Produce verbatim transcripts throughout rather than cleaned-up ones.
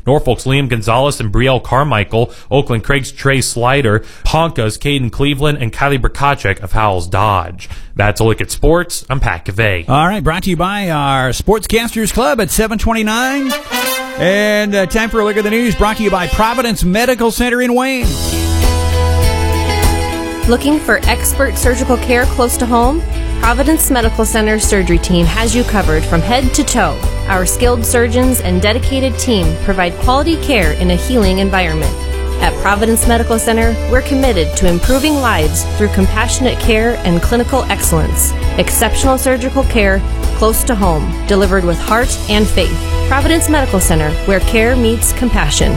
Norfolk's Liam Gonzalez and Brielle Carmichael, Oakland Craig's Trey Slider, Ponca's Caden Cleveland, and Kylie Brkacek of Howells Dodge. That's a look at sports. I'm Pat Cavey. All right, brought to you by our Sportscasters Club at seven twenty-nine. And uh, time for a look at the news, brought to you by Providence Medical Center in Wayne. Looking for expert surgical care close to home? Providence Medical Center surgery team has you covered from head to toe. Our skilled surgeons and dedicated team provide quality care in a healing environment. At Providence Medical Center, we're committed to improving lives through compassionate care and clinical excellence. Exceptional surgical care close to home, delivered with heart and faith. Providence Medical Center, where care meets compassion.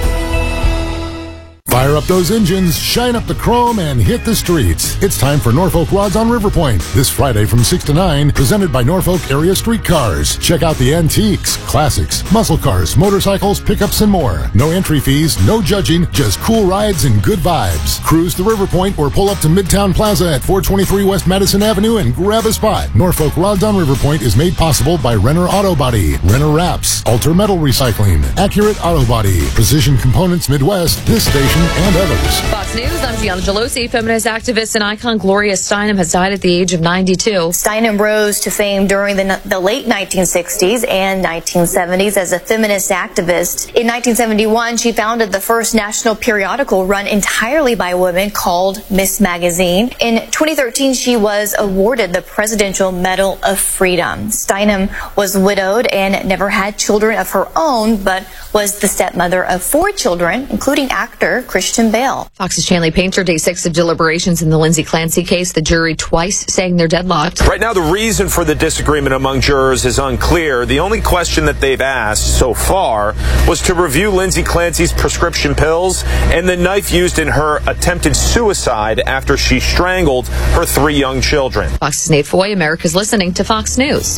Fire up those engines, shine up the chrome, and hit the streets. It's time for Norfolk Rods on River Point. This Friday from six to nine, presented by Norfolk Area Streetcars. Check out the antiques, classics, muscle cars, motorcycles, pickups, and more. No entry fees, no judging, just cool rides and good vibes. Cruise to River Point or pull up to Midtown Plaza at four twenty-three West Madison Avenue and grab a spot. Norfolk Rods on River Point is made possible by Renner Auto Body, Renner Wraps, Alter Metal Recycling, Accurate Auto Body, Precision Components Midwest, this station, and others. Fox News, I'm Gianna Gelosi. Feminist activist and icon Gloria Steinem has died at the age of ninety-two. Steinem rose to fame during the, the late nineteen sixties and nineteen seventies as a feminist activist. In nineteen seventy-one, she founded the first national periodical run entirely by women called Miss Magazine. In twenty thirteen, she was awarded the Presidential Medal of Freedom. Steinem was widowed and never had children of her own, but was the stepmother of four children, including actor Christian Bale. Fox's Chanley Painter, day six of deliberations in the Lindsay Clancy case. The jury twice saying they're deadlocked. Right now, the reason for the disagreement among jurors is unclear. The only question that they've asked so far was to review Lindsay Clancy's prescription pills and the knife used in her attempted suicide after she strangled her three young children. Fox's Nate Foy, America's listening to Fox News.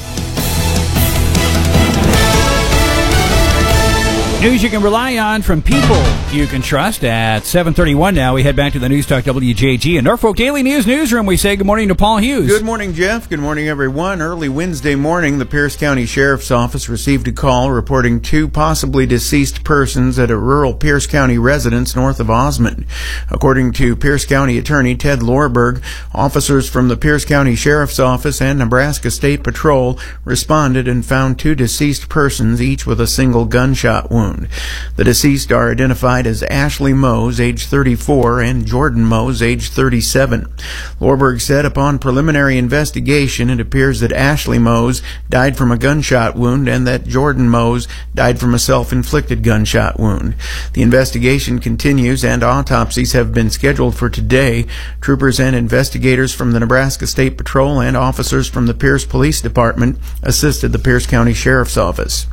News you can rely on from people you can trust. At seven thirty-one now, we head back to the News Talk W J G and Norfolk Daily News newsroom. We say good morning to Paul Hughes. Good morning, Jeff. Good morning, everyone. Early Wednesday morning, the Pierce County Sheriff's Office received a call reporting two possibly deceased persons at a rural Pierce County residence north of Osmond. According to Pierce County Attorney Ted Lorberg, officers from the Pierce County Sheriff's Office and Nebraska State Patrol responded and found two deceased persons, each with a single gunshot wound. The deceased are identified as Ashley Mose, age thirty-four, and Jordan Mose, age thirty-seven. Lorberg said upon preliminary investigation, it appears that Ashley Mose died from a gunshot wound and that Jordan Mose died from a self-inflicted gunshot wound. The investigation continues and autopsies have been scheduled for today. Troopers and investigators from the Nebraska State Patrol and officers from the Pierce Police Department assisted the Pierce County Sheriff's Office.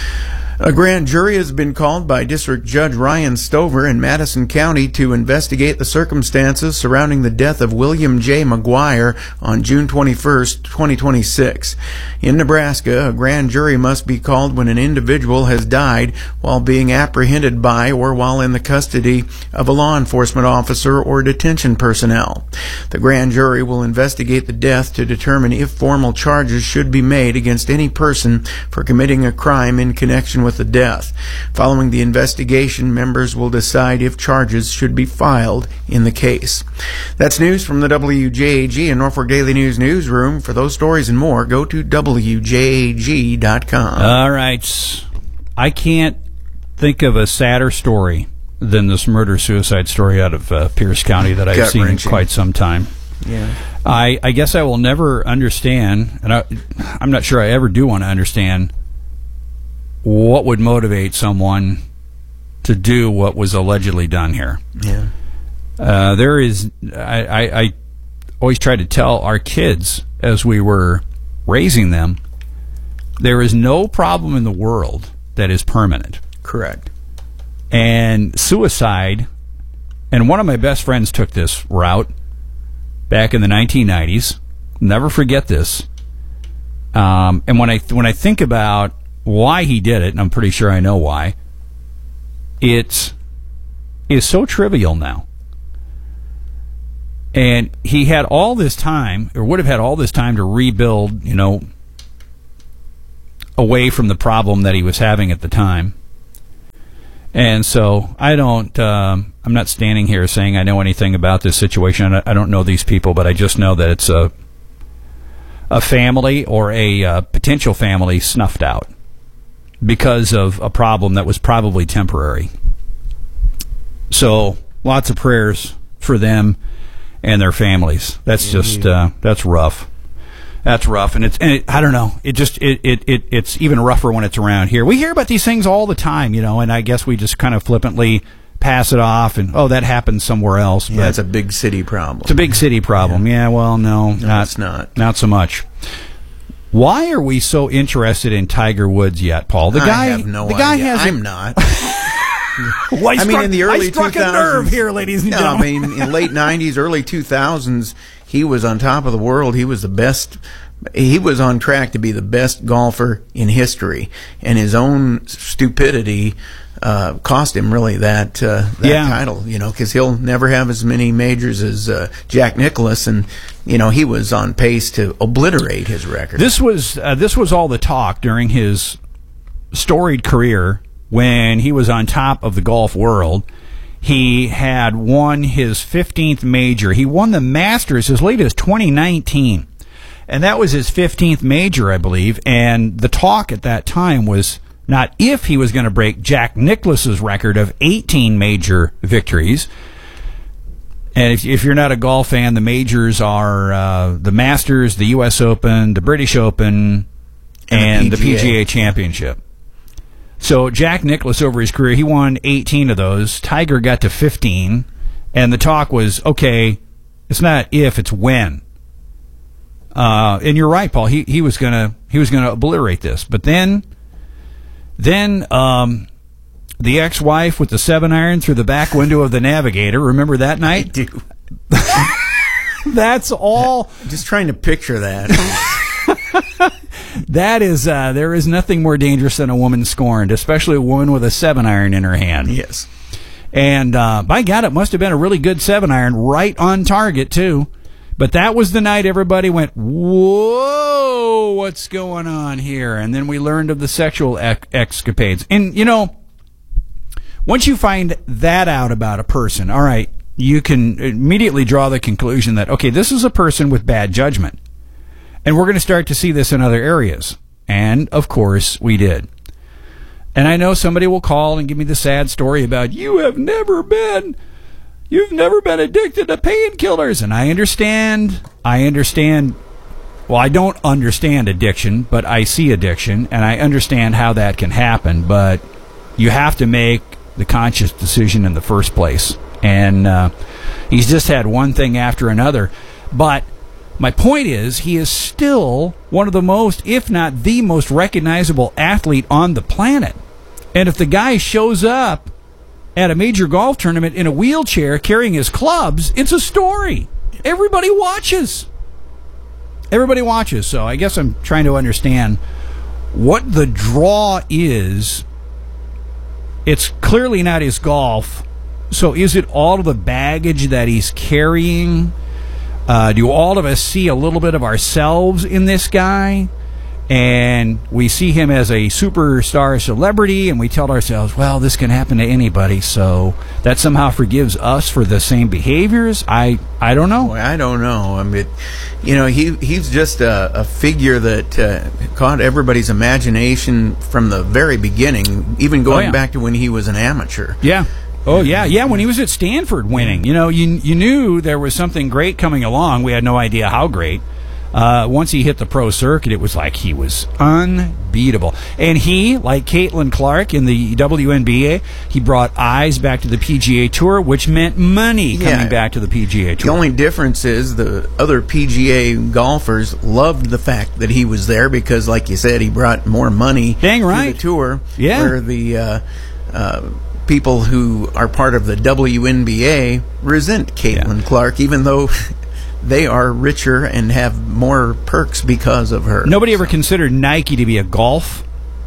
A grand jury has been called by District Judge Ryan Stover in Madison County to investigate the circumstances surrounding the death of William J. McGuire on June twenty-first, twenty twenty-six. In Nebraska, a grand jury must be called when an individual has died while being apprehended by or while in the custody of a law enforcement officer or detention personnel. The grand jury will investigate the death to determine if formal charges should be made against any person for committing a crime in connection with the death. Following the investigation, members will decide if charges should be filed in the case. That's news from the W J A G and Norfolk Daily News newsroom. For those stories and more, go to W J A G dot com. All right. I can't think of a sadder story than this murder-suicide story out of uh, Pierce County that I've seen in quite some time. Yeah. I, I guess I will never understand, and I, I'm not sure I ever do want to understand, what would motivate someone to do what was allegedly done here. Yeah. Uh, there is, I, I, I always try to tell our kids as we were raising them, there is no problem in the world that is permanent. Correct. And suicide, and one of my best friends took this route back in the nineteen nineties. Never forget this. Um, and when I when I think about why he did it, and I'm pretty sure I know why, it is so trivial now. And he had all this time, or would have had all this time to rebuild, you know, away from the problem that he was having at the time. And so I don't, um, I'm not standing here saying I know anything about this situation. I don't know these people, but I just know that it's a, a family or a uh, potential family snuffed out because of a problem that was probably temporary. So lots of prayers for them and their families. That's just, uh, that's rough. That's rough, and it's and it, I don't know. It just it, it, it it's even rougher when it's around here. We hear about these things all the time, you know, and I guess we just kind of flippantly pass it off, and oh, that happens somewhere else. Yeah, but it's a big city problem. It's a big city problem. Yeah, yeah well, no, no, not, it's not. Not so much. Why are we so interested in Tiger Woods yet, Paul? The guy, I have no the guy idea. has. I'm not. well, I, I struck, mean, in the early I struck two thousands, a nerve here, ladies and no, gentlemen. I mean, in late nineties, early two thousands, he was on top of the world. He was the best. He was on track to be the best golfer in history, and his own stupidity uh, cost him really that uh, that yeah. title. You know, because he'll never have as many majors as uh, Jack Nicklaus, and you know he was on pace to obliterate his record. This was uh, this was all the talk during his storied career when he was on top of the golf world. He had won his fifteenth major. He won the Masters as late as twenty nineteen. And that was his fifteenth major, I believe. And the talk at that time was not if he was going to break Jack Nicklaus's record of eighteen major victories. And if, if you're not a golf fan, the majors are uh, the Masters, the U S Open, the British Open, and, and the, P G A. the P G A Championship. So Jack Nicklaus, over his career, he won eighteen of those. Tiger got to fifteen. And the talk was, okay, it's not if, it's when. Uh, and you're right, Paul. He he was gonna he was gonna obliterate this, but then then um, the ex-wife with the seven iron through the back window of the Navigator. Remember that night? I do. That's all. Just trying to picture that. That is, uh, there is nothing more dangerous than a woman scorned, especially a woman with a seven iron in her hand. Yes. And uh, by God, it must have been a really good seven iron, right on target too. But that was the night everybody went, whoa, what's going on here? And then we learned of the sexual ec- escapades. And, you know, once you find that out about a person, all right, you can immediately draw the conclusion that, okay, this is a person with bad judgment. And we're going to start to see this in other areas. And, of course, we did. And I know somebody will call and give me the sad story about, you have never been... You've never been addicted to painkillers. And I understand, I understand, well, I don't understand addiction, but I see addiction, and I understand how that can happen. But you have to make the conscious decision in the first place. And uh, he's just had one thing after another. But my point is, he is still one of the most, if not the most recognizable athlete on the planet. And if the guy shows up at a major golf tournament in a wheelchair carrying his clubs, it's a story. Everybody watches. Everybody watches. So I guess I'm trying to understand what the draw is. It's clearly not his golf. So is it all of the baggage that he's carrying? Uh, do all of us see a little bit of ourselves in this guy? And we see him as a superstar celebrity, and we tell ourselves, well, this can happen to anybody, so that somehow forgives us for the same behaviors? I I don't know. Boy, I don't know. I mean, you know, he he's just a, a figure that uh, caught everybody's imagination from the very beginning, even going oh, yeah. back to when he was an amateur. Yeah. Oh, yeah, yeah, when he was at Stanford winning. You know, you you knew there was something great coming along. We had no idea how great. Uh, once he hit the pro circuit, it was like he was unbeatable. And he, like Caitlin Clark in the W N B A, he brought eyes back to the P G A Tour, which meant money coming yeah. back to the P G A Tour. The only difference is the other P G A golfers loved the fact that he was there because, like you said, he brought more money Dang right. to the tour. Yeah. Where the uh, uh, people who are part of the W N B A resent Caitlin yeah. Clark, even though... they are richer and have more perks because of her. Nobody ever considered Nike to be a golf.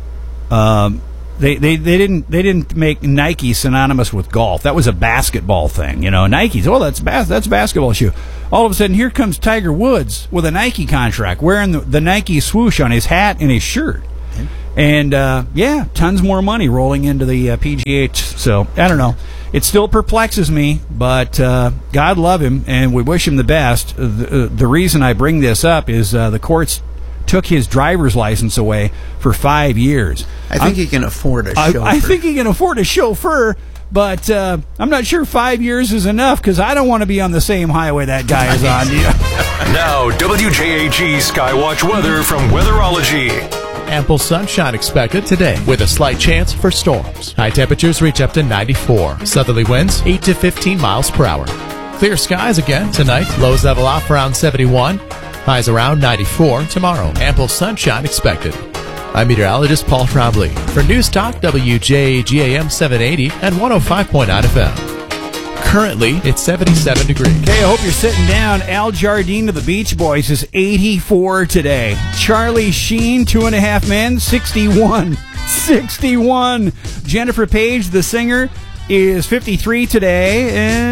Um, they, they they didn't they didn't make Nike synonymous with golf. That was a basketball thing, you know. Nike's oh that's bas- that's a basketball shoe. All of a sudden, here comes Tiger Woods with a Nike contract, wearing the, the Nike swoosh on his hat and his shirt. And, uh, yeah, tons more money rolling into the uh, P G A. So, I don't know. It still perplexes me, but uh, God love him, and we wish him the best. The, uh, the reason I bring this up is uh, the courts took his driver's license away for five years. I think I'm, he can afford a I, chauffeur. I think he can afford a chauffeur, but uh, I'm not sure five years is enough because I don't want to be on the same highway that guy is on. Now, W J A G Skywatch weather from Weatherology. Ample sunshine expected today with a slight chance for storms. High temperatures reach up to ninety-four. Southerly winds eight to fifteen miles per hour. Clear skies again tonight. Lows level off around seventy-one. Highs around ninety-four tomorrow. Ample sunshine expected. I'm meteorologist Paul Trombley for News Talk W J A G A M seven eighty and one oh five point nine F M. Currently, it's seventy-seven degrees. Okay, I hope you're sitting down. Al Jardine of the Beach Boys is eighty-four today. Charlie Sheen, Two and a Half Men, sixty-one. sixty-one. Jennifer Page, the singer, is fifty-three today.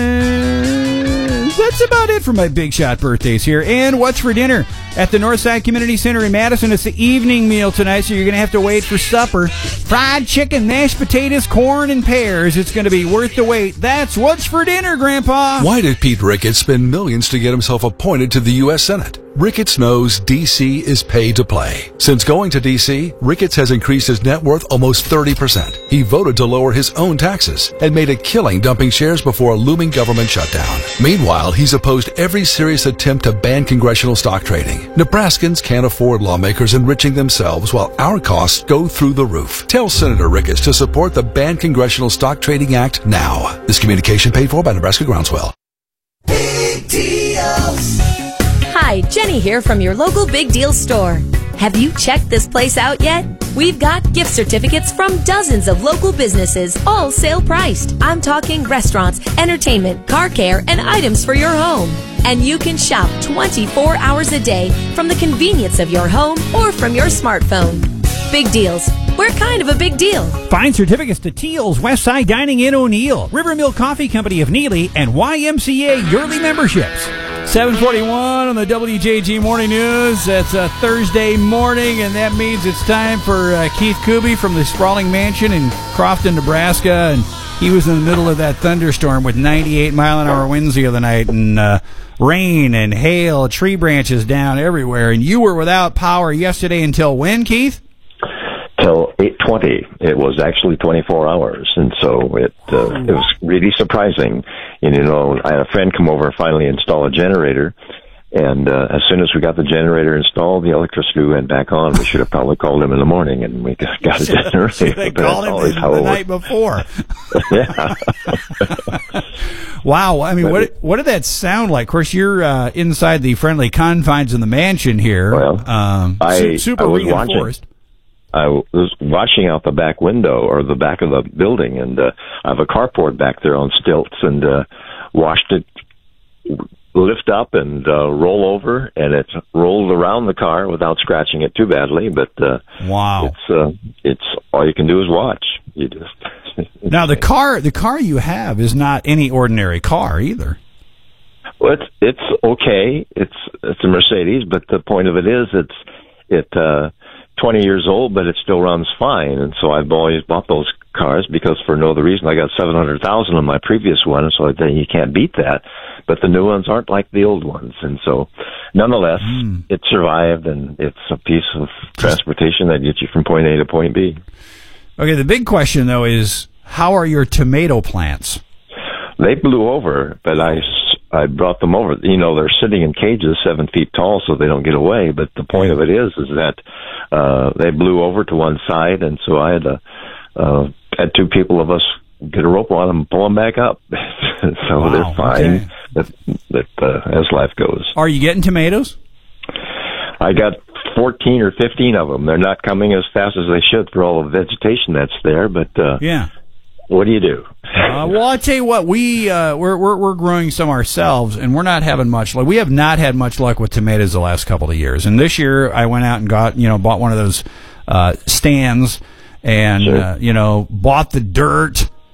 And that's about it for my big shot birthdays here. And what's for dinner? At the Northside Community Center in Madison, it's the evening meal tonight, so you're going to have to wait for supper. Fried chicken, mashed potatoes, corn, and pears. It's going to be worth the wait. That's what's for dinner, Grandpa. Why did Pete Ricketts spend millions to get himself appointed to the U S Senate? Ricketts knows D C is pay to play. Since going to D C, Ricketts has increased his net worth almost thirty percent. He voted to lower his own taxes and made a killing dumping shares before a looming government shutdown. Meanwhile, he's opposed every serious attempt to ban congressional stock trading. Nebraskans can't afford lawmakers enriching themselves while our costs go through the roof. Tell Senator Ricketts to support the Ban Congressional Stock Trading Act now. This communication paid for by Nebraska Groundswell. Big deals. Hi, Jenny here from your local Big Deal store. Have you checked this place out yet? We've got gift certificates from dozens of local businesses, all sale priced. I'm talking restaurants, entertainment, car care, and items for your home. And you can shop twenty-four hours a day from the convenience of your home or from your smartphone. Big Deals. We're kind of a big deal. Find certificates to Teal's Westside Dining in O'Neill, Rivermill Coffee Company of Neely, and Y M C A yearly memberships. seven forty-one on the W J G Morning News. It's a Thursday morning, and that means it's time for uh, Keith Kuby from the Sprawling Mansion in Crofton, Nebraska. And he was in the middle of that thunderstorm with ninety-eight mile an hour winds the other night, and uh, rain and hail, tree branches down everywhere. And you were without power yesterday until when, Keith? Till eight twenty. It was actually twenty-four hours, and so it uh, it was really surprising. And you know, I had a friend come over and finally install a generator, and uh, as soon as we got the generator installed, the electricity went back on. We should have probably called him in the morning, and we got a generator. They called him the, the night before. Yeah. Wow. I mean, but what it, what did that sound like? Of course, you're uh, inside the friendly confines of the mansion here. Well, um, I, super I was reinforced. watching. I was watching out the back window, or the back of the building, and uh, I have a carport back there on stilts, and uh, watched it lift up and uh, roll over, and it rolled around the car without scratching it too badly. But uh, wow, it's uh, it's all you can do is watch. You just now the car the car you have is not any ordinary car either. Well, it's it's okay. It's it's a Mercedes, but the point of it is it's it. Uh, twenty years old, but it still runs fine. And so I've always bought those cars because for no other reason I got seven hundred thousand on my previous one, so I think you can't beat that. But the new ones aren't like the old ones. And so nonetheless, mm. it survived, and it's a piece of transportation that gets you from point A to point B. Okay, the big question, though, is how are your tomato plants? They blew over, but I, I brought them over. You know, they're sitting in cages seven feet tall so they don't get away. But the point of it is, is that uh, they blew over to one side, and so I had to, uh, had two people of us get a rope on them and pull them back up. So wow, they're fine, okay. that, that, uh, as life goes. Are you getting tomatoes? I got fourteen or fifteen of them. They're not coming as fast as they should for all the vegetation that's there, but uh, yeah. What do you do? uh, well, I tell you what, we uh, we're, we're we're growing some ourselves, and we're not having much luck. We have not had much luck with tomatoes the last couple of years. And this year, I went out and got you know bought one of those uh, stands, and sure. uh, you know bought the dirt,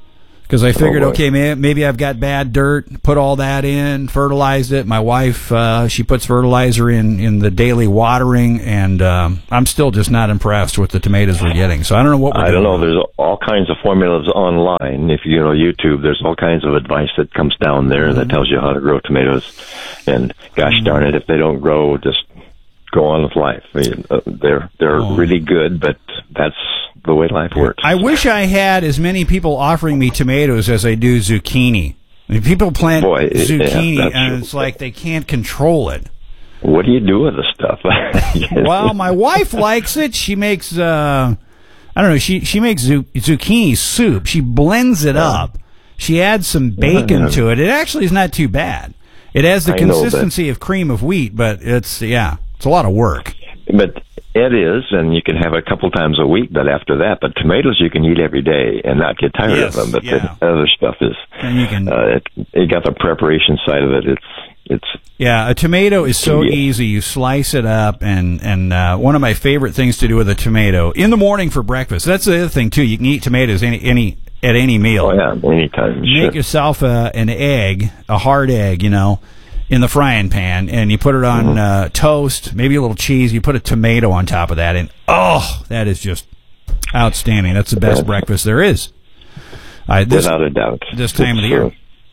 Because I figured, Oh, boy. okay, may- maybe I've got bad dirt, put all that in, fertilized it. My wife, uh, she puts fertilizer in, in the daily watering, and um, I'm still just not impressed with the tomatoes we're getting. So I don't know what we're I don't doing. know. There's all kinds of formulas online. If you know YouTube, there's all kinds of advice that comes down there Mm-hmm. that tells you how to grow tomatoes. And gosh darn it, if they don't grow, just go on with life. I mean, uh, They're they're Oh. really good, but that's the way life works. I wish I had as many people offering me tomatoes as I do zucchini. I mean, people plant Boy, yeah, zucchini, that's and true. it's like they can't control it. What do you do with the stuff? Well, my wife likes it. She makes, uh, I don't know, she, she makes zu- zucchini soup. She blends it up. She adds some bacon Yeah. to it. It actually is not too bad. It has the I know, but- consistency of cream of wheat, but it's, yeah, it's a lot of work. But it is, and you can have it a couple times a week. But after that, but tomatoes you can eat every day and not get tired Yes, of them. But yeah. the other stuff is, And you can, uh, it, it got the preparation side of it. It's it's yeah, a tomato is so Yeah. easy. You slice it up, and and uh, one of my favorite things to do with a tomato in the morning for breakfast. That's the other thing too. You can eat tomatoes any any at any meal. oh yeah, anytime. Make Sure. yourself a, an egg, a hard egg, you know, in the frying pan, and you put it on Mm-hmm. uh, toast, maybe a little cheese. You put a tomato on top of that, and oh, that is just outstanding. That's the best Yeah. breakfast there is. Uh, this, Without a doubt. this time of the It's, year. uh,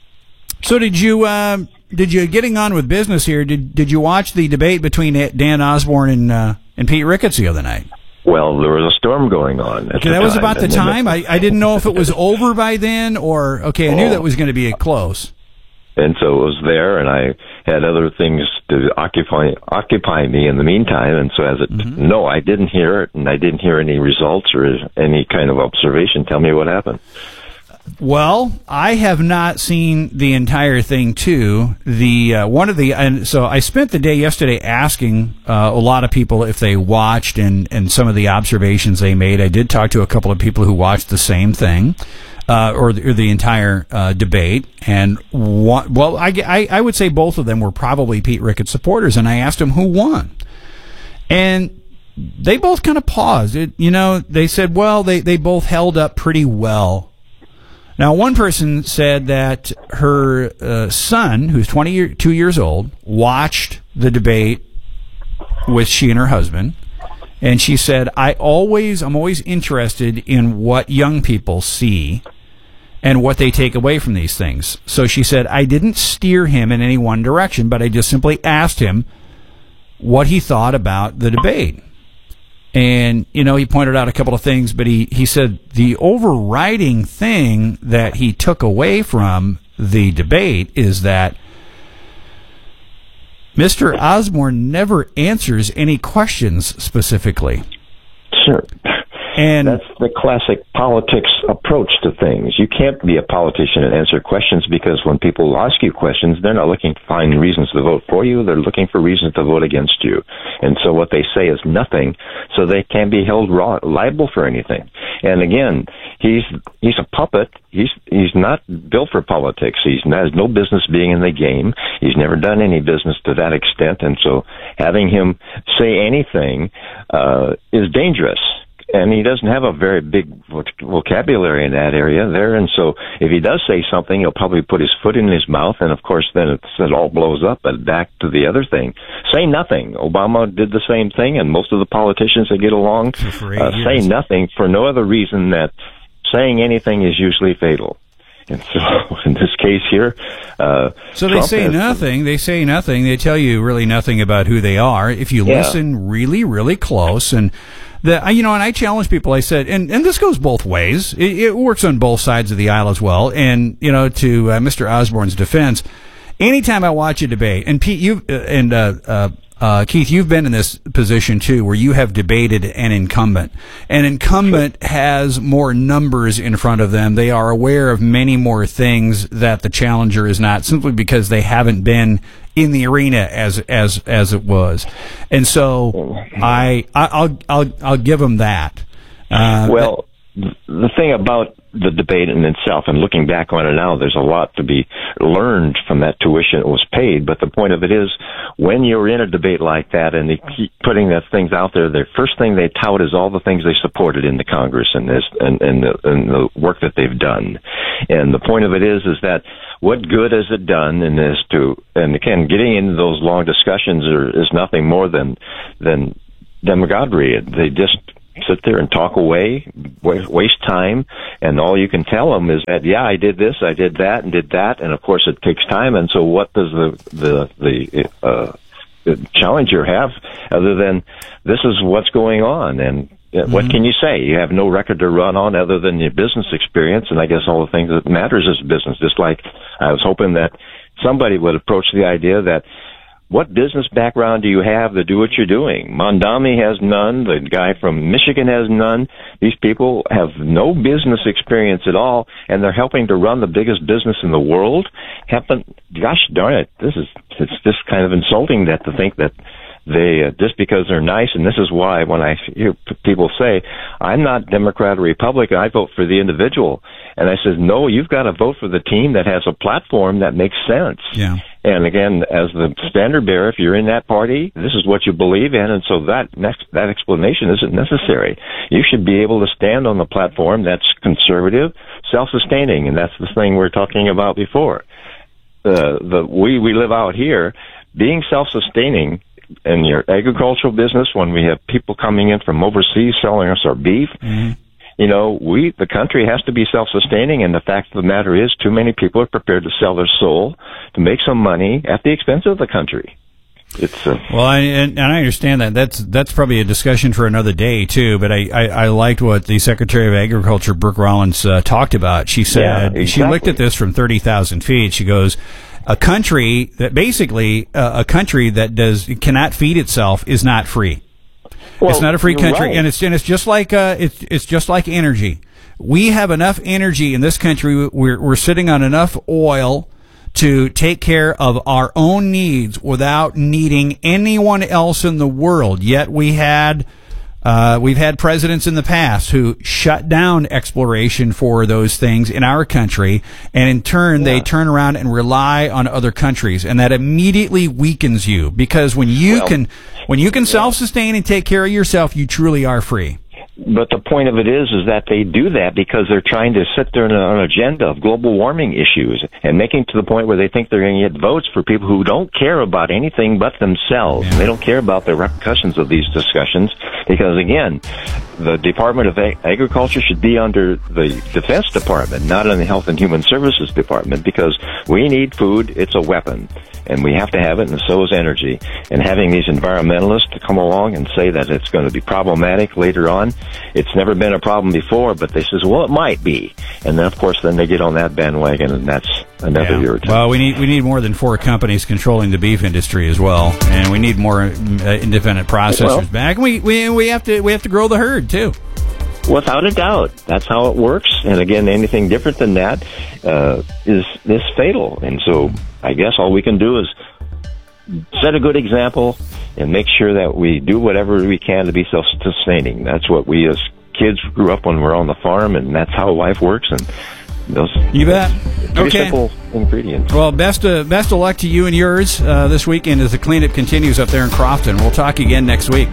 So did you? Uh, did you getting on with business here? Did Did you watch the debate between Dan Osborne and uh, and Pete Ricketts the other night? Well, there was a storm going on. At Okay, the that was time, about the and then time. I, I didn't know if it was over by then, or okay, I knew Oh. that was going to be close. And so it was there, and I had other things to occupy occupy me in the meantime. And so, as it, Mm-hmm. no, I didn't hear it, and I didn't hear any results or any kind of observation. Tell me what happened. Well, I have not seen the entire thing too. The uh, one of the and so I spent the day yesterday asking uh, a lot of people if they watched and and some of the observations they made. I did talk to a couple of people who watched the same thing. Uh, or, the, or the entire uh, debate, and one, well, I, I, I would say both of them were probably Pete Ricketts supporters, and I asked them who won, and they both kind of paused. It, you know, they said, well, they, they both held up pretty well. Now, one person said that her uh, son, who's twenty-two years old, watched the debate with she and her husband. And she said, I always, I'm always interested in what young people see and what they take away from these things. So she said, I didn't steer him in any one direction, but I just simply asked him what he thought about the debate. And, you know, he pointed out a couple of things, but he, he said the overriding thing that he took away from the debate is that Mister Osborne never answers any questions specifically. Sure. And that's the classic politics approach to things. You can't be a politician and answer questions, because when people ask you questions, they're not looking to find reasons to vote for you. They're looking for reasons to vote against you. And so what they say is nothing, so they can't be held raw, liable for anything. And again, he's he's a puppet. He's he's not built for politics. He has no business being in the game. He's never done any business to that extent. And so having him say anything uh, is dangerous. And he doesn't have a very big vocabulary in that area there. And so if he does say something, he'll probably put his foot in his mouth. And, of course, then it's, it all blows up. But back to the other thing. Say nothing. Obama did the same thing, and most of the politicians that get along uh, say nothing for no other reason that saying anything is usually fatal. And so in this case here, uh, so they Trump say has- nothing. They say nothing. They tell you really nothing about who they are. If you Yeah. listen really, really close, and the you know, and I challenge people. I said, and and this goes both ways. It, it works on both sides of the aisle as well. And you know, to uh, Mister Osborne's defense, anytime I watch a debate, and Pete, you uh, and uh, uh, uh, Keith, you've been in this position too, where you have debated an incumbent. An incumbent has more numbers in front of them. They are aware of many more things that the challenger is not, simply because they haven't been in the arena as as as it was. And so I, I I'll I'll I'll give them that. Uh, Well, the thing about the debate in itself, and looking back on it now, there's a lot to be learned from that tuition that was paid. But the point of it is, when you're in a debate like that and they keep putting those things out there, the first thing they tout is all the things they supported in the Congress and this and, and, the, and the work that they've done. And the point of it is, is that what good has it done in this to, and again, getting into those long discussions are, is nothing more than, than demagoguery. They just sit there and talk away, waste time, and all you can tell them is that, yeah, I did this, I did that, and did that, and of course it takes time, and so what does the, the, the, uh, the challenger have other than this is what's going on, and mm-hmm. what can you say? You have no record to run on other than your business experience, and I guess all the things that matters is business, just like I was hoping that somebody would approach the idea that what business background do you have to do what you're doing? Mondami has none. The guy from Michigan has none. These people have no business experience at all, and they're helping to run the biggest business in the world. Happen, gosh darn it, this is it's just kind of insulting that to think that they uh, just because they're nice, and this is why when I hear p- people say, I'm not Democrat or Republican, I vote for the individual. And I said, no, you've got to vote for the team that has a platform that makes sense. Yeah. And again, as the standard bearer, if you're in that party, this is what you believe in, and so that next, that explanation isn't necessary. You should be able to stand on the platform that's conservative, self-sustaining, and that's the thing we were talking about before. Uh, the we we live out here, being self-sustaining in your agricultural business, when we have people coming in from overseas selling us our beef, mm-hmm. you know, we, the country has to be self-sustaining, and the fact of the matter is too many people are prepared to sell their soul to make some money at the expense of the country. It's uh, well, I, and, and I understand that. That's that's probably a discussion for another day too. But I, I, I liked what the Secretary of Agriculture, Brooke Rollins, uh, talked about. She said yeah, exactly. she looked at this from thirty thousand feet. She goes, a country that basically uh, a country that does cannot feed itself is not free. Well, it's not a free country, right. and it's and it's just like uh, it's it's just like energy. We have enough energy in this country. We're we're sitting on enough oil to take care of our own needs without needing anyone else in the world. Yet we had uh, we've had presidents in the past who shut down exploration for those things in our country, and in turn yeah. they turn around and rely on other countries, and that immediately weakens you, because when you well, can when you can self-sustain and take care of yourself, you truly are free. But the point of it is, is that they do that because they're trying to sit there on an agenda of global warming issues and making to the point where they think they're going to get votes for people who don't care about anything but themselves. Yeah. They don't care about the repercussions of these discussions because, again, the Department of Ag- Agriculture should be under the Defense Department, not in the Health and Human Services Department, because we need food. It's a weapon, and we have to have it, and so is energy. And having these environmentalists to come along and say that it's going to be problematic later on, it's never been a problem before, but they says, well, it might be. And then, of course, then they get on that bandwagon, and that's another yeah. irritant. Well, we need we need more than four companies controlling the beef industry as well, and we need more uh, independent processors well, back. We we we have to we have to grow the herd too. Without a doubt, that's how it works. And again, anything different than that uh, is is fatal. And so, I guess all we can do is set a good example and make sure that we do whatever we can to be self-sustaining. That's what we as kids grew up when we're on the farm, and that's how life works. And those you bet. Pretty okay. simple ingredients. Well, best of, best of luck to you and yours uh, this weekend as the cleanup continues up there in Crofton. We'll talk again next week.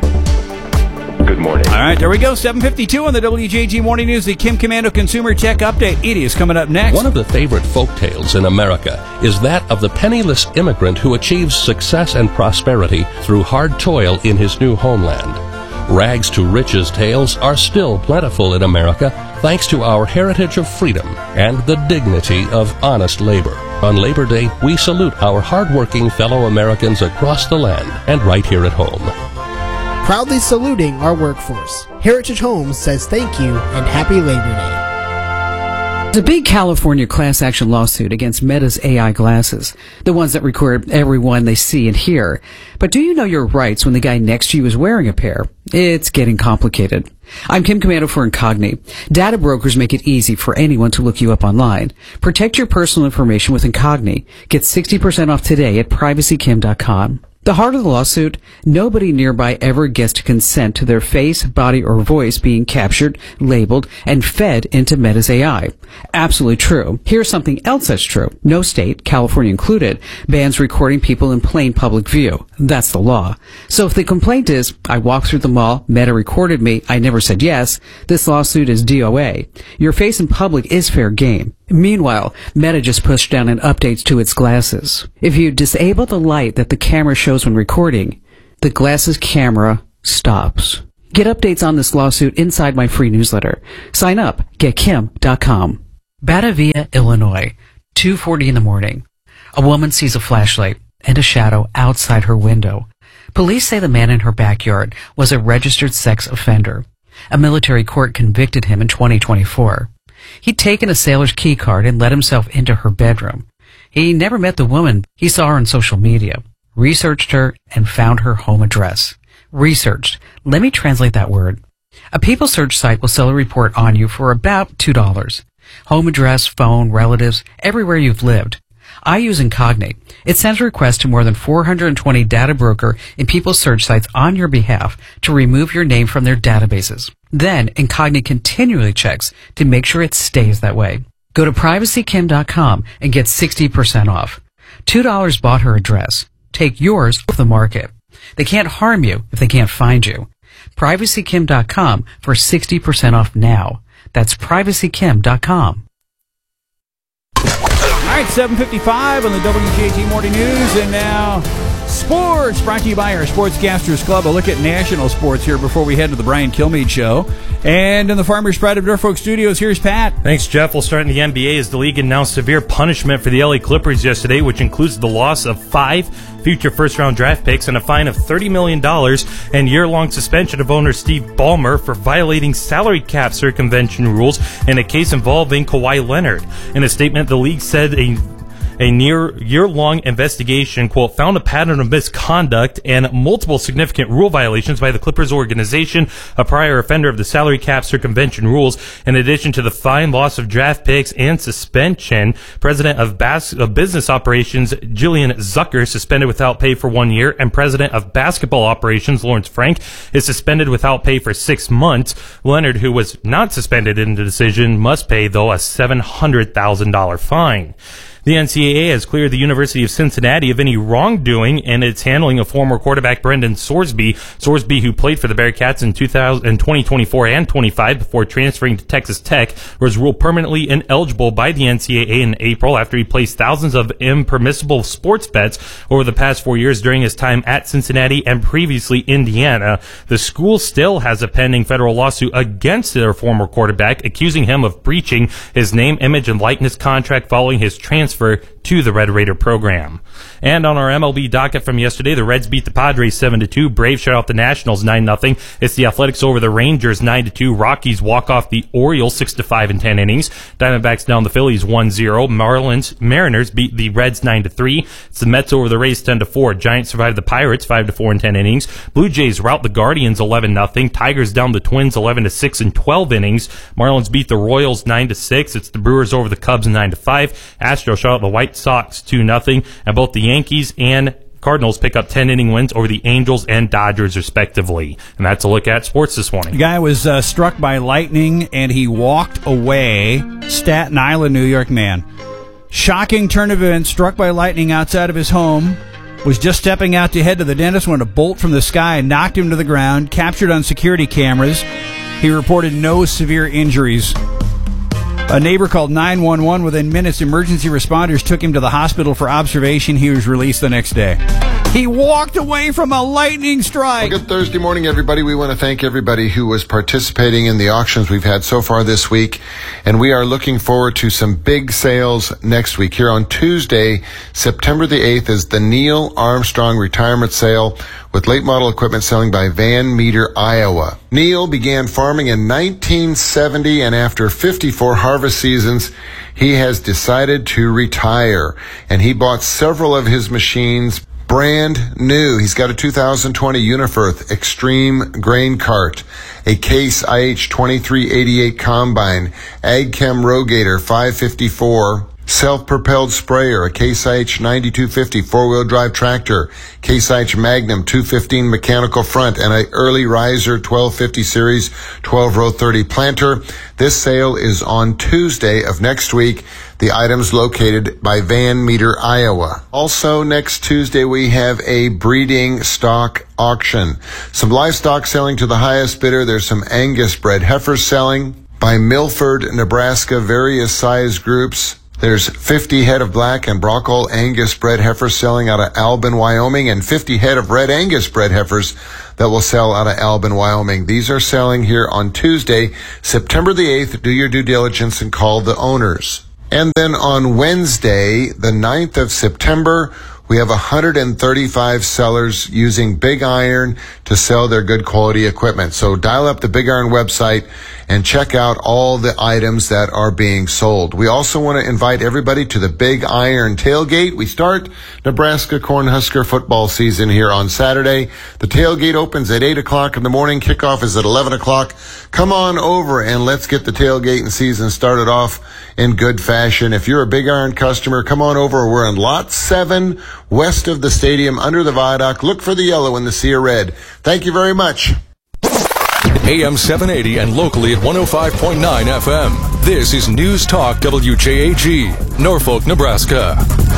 Good morning. All right, there we go. seven fifty-two on the W J G Morning News, the Kim Komando Consumer Tech Update. It is coming up next. One of the favorite folk tales in America is that of the penniless immigrant who achieves success and prosperity through hard toil in his new homeland. Rags to riches tales are still plentiful in America thanks to our heritage of freedom and the dignity of honest labor. On Labor Day, we salute our hardworking fellow Americans across the land and right here at home. Proudly saluting our workforce, Heritage Homes says thank you and happy Labor Day. There's a big California class action lawsuit against Meta's A I glasses, the ones that record everyone they see and hear. But do you know your rights when the guy next to you is wearing a pair? It's getting complicated. I'm Kim Komando for Incogni. Data brokers make it easy for anyone to look you up online. Protect your personal information with Incogni. Get sixty percent off today at privacy kim dot com. The heart of the lawsuit, nobody nearby ever gets to consent to their face, body, or voice being captured, labeled, and fed into Meta's A I. Absolutely true. Here's something else that's true. No state, California included, bans recording people in plain public view. That's the law. So if the complaint is, I walked through the mall, Meta recorded me, I never said yes, this lawsuit is D O A. Your face in public is fair game. Meanwhile, Meta just pushed down an update to its glasses. If you disable the light that the camera shows when recording, the glasses camera stops. Get updates on this lawsuit inside my free newsletter. Sign up, get kim dot com. Batavia, Illinois, two forty in the morning. A woman sees a flashlight and a shadow outside her window. Police say the man in her backyard was a registered sex offender. A military court convicted him in twenty twenty-four. He'd taken a sailor's key card and let himself into her bedroom. He never met the woman. He saw her on social media, researched her, and found her home address. Researched. Let me translate that word. A people search site will sell a report on you for about two dollars. Home address, phone, relatives, everywhere you've lived. I use Incognate. It sends requests to more than four hundred twenty data broker and people search sites on your behalf to remove your name from their databases. Then, Incognate continually checks to make sure it stays that way. Go to privacy kim dot com and get sixty percent off. two dollars bought her address. Take yours off the market. They can't harm you if they can't find you. privacy kim dot com for sixty percent off now. That's privacy kim dot com. All right, seven fifty-five on the W J T Morning News, and now sports brought to you by our Sportscasters Club. A look at national sports here before we head to the Brian Kilmeade Show. And in the Farmers Pride of Norfolk Studios, here's Pat. Thanks, Jeff. We'll start in the N B A as the league announced severe punishment for the L A Clippers yesterday, which includes the loss of five future first-round draft picks and a fine of thirty million dollars and year-long suspension of owner Steve Ballmer for violating salary cap circumvention rules in a case involving Kawhi Leonard. In a statement, the league said a A near year-long investigation, quote, found a pattern of misconduct and multiple significant rule violations by the Clippers organization, a prior offender of the salary cap circumvention rules. In addition to the fine, loss of draft picks, and suspension, President of, Bas- of Business Operations Jillian Zucker suspended without pay for one year, and President of Basketball Operations Lawrence Frank is suspended without pay for six months. Leonard, who was not suspended in the decision, must pay, though, a seven hundred thousand dollars fine. The N C double A has cleared the University of Cincinnati of any wrongdoing in its handling of former quarterback Brendan Sorsby. Sorsby, who played for the Bearcats in, two thousand, in twenty twenty-four and twenty-five before transferring to Texas Tech, was ruled permanently ineligible by the N C double A in April after he placed thousands of impermissible sports bets over the past four years during his time at Cincinnati and previously Indiana. The school still has a pending federal lawsuit against their former quarterback, accusing him of breaching his name, image, and likeness contract following his transfer to the Red Raider program. And on our M L B docket from yesterday, the Reds beat the Padres seven to two. Braves shut out the Nationals nine nothing. It's the Athletics over the Rangers nine to two. Rockies walk off the Orioles six to five in ten innings. Diamondbacks down the Phillies one zero. Marlins Mariners beat the Reds nine to three. It's the Mets over the Rays ten to four. Giants survive the Pirates five to four in ten innings. Blue Jays rout the Guardians eleven nothing. Tigers down the Twins eleven to six in twelve innings. Marlins beat the Royals nine to six. It's the Brewers over the Cubs nine to five. Astros shut out the White Sox two nothing. And both the Yankees and Cardinals pick up ten inning wins over the Angels and Dodgers, respectively. And that's a look at sports this morning. The guy was uh, struck by lightning, and he walked away. Staten Island, New York man. Shocking turn of events, struck by lightning outside of his home. Was just stepping out to head to the dentist when a bolt from the sky knocked him to the ground, captured on security cameras. He reported no severe injuries. A neighbor called nine one one. Within minutes, emergency responders took him to the hospital for observation. He was released the next day. He walked away from a lightning strike. Well, good Thursday morning, everybody. We want to thank everybody who was participating in the auctions we've had so far this week. And we are looking forward to some big sales next week. Here on Tuesday, September the eighth, is the Neil Armstrong Retirement Sale with late model equipment selling by Van Meter, Iowa. Neil began farming in nineteen seventy, and after fifty-four harvest seasons, he has decided to retire. And he bought several of his machines brand new. He's got a two thousand twenty Unifirth Extreme Grain Cart, a Case I H twenty-three eighty-eight Combine, AgChem Rogator five fifty-four, self-propelled sprayer, a Case I H ninety-two fifty four-wheel drive tractor, Case I H Magnum two fifteen mechanical front, and a Early Riser twelve fifty series twelve row thirty planter. This sale is on Tuesday of next week. The items located by Van Meter, Iowa. Also, next Tuesday, we have a breeding stock auction. Some livestock selling to the highest bidder. There's some Angus bred heifers selling by Milford, Nebraska, various size groups. There's fifty head of black and Brockle Angus bred heifers selling out of Albin, Wyoming, and fifty head of red Angus bred heifers that will sell out of Albin, Wyoming. These are selling here on Tuesday, September the eighth. Do your due diligence and call the owners. And then on Wednesday, the ninth of September, we have one hundred thirty-five sellers using Big Iron to sell their good quality equipment. So dial up the Big Iron website and check out all the items that are being sold. We also want to invite everybody to the Big Iron tailgate. We start Nebraska Cornhusker football season here on Saturday. The tailgate opens at eight o'clock in the morning. Kickoff is at eleven o'clock. Come on over and let's get the tailgating season started off in good fashion. If you're a Big Iron customer, come on over. We're in lot seven, west of the stadium, under the viaduct. Look for the yellow and the sea of red. Thank you very much. A M seven eighty and locally at one oh five point nine F M. This is News Talk W J A G, Norfolk, Nebraska.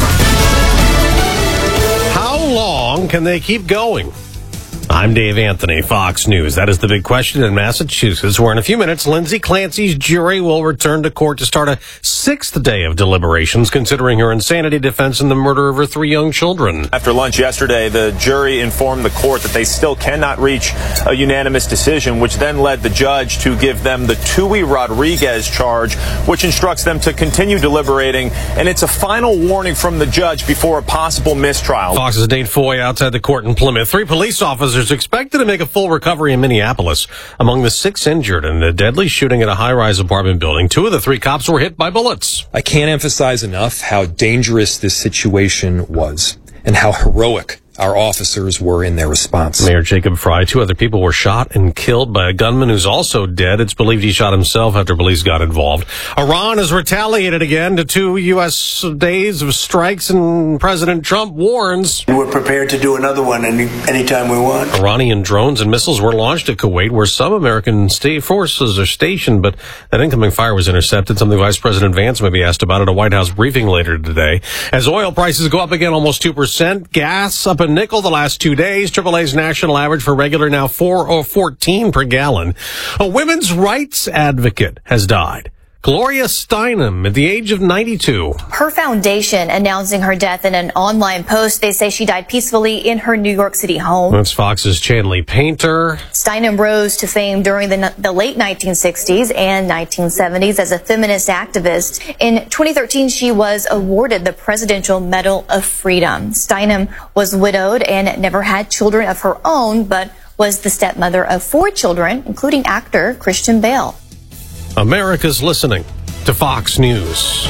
How long can they keep going? I'm Dave Anthony, Fox News. That is the big question in Massachusetts, where in a few minutes, Lindsay Clancy's jury will return to court to start a sixth day of deliberations, considering her insanity defense in the murder of her three young children. After lunch yesterday, the jury informed the court that they still cannot reach a unanimous decision, which then led the judge to give them the Tui Rodriguez charge, which instructs them to continue deliberating. And it's a final warning from the judge before a possible mistrial. Fox's Dane Foy outside the court in Plymouth. Three police officers expected to make a full recovery in Minneapolis. Among the six injured in a deadly shooting at a high-rise apartment building, two of the three cops were hit by bullets. I can't emphasize enough how dangerous this situation was and how heroic our officers were in their response. Mayor Jacob Fry, two other people were shot and killed by a gunman who's also dead. It's believed he shot himself after police got involved. Iran has retaliated again to two U S days of strikes, and President Trump warns we're prepared to do another one any anytime we want. Iranian drones and missiles were launched at Kuwait, where some American state forces are stationed, but that incoming fire was intercepted, something Vice President Vance may be asked about at a White House briefing later today. As oil prices go up again almost two percent, gas up a nickel the last two days. triple A's national average for regular now four oh fourteen per gallon. A women's rights advocate has died. Gloria Steinem, at the age of ninety-two. Her foundation announcing her death in an online post. They say she died peacefully in her New York City home. That's Fox's Chanley Painter. Steinem rose to fame during the, the late nineteen sixties and nineteen seventies as a feminist activist. In twenty thirteen, she was awarded the Presidential Medal of Freedom. Steinem was widowed and never had children of her own, but was the stepmother of four children, including actor Christian Bale. America's listening to Fox News.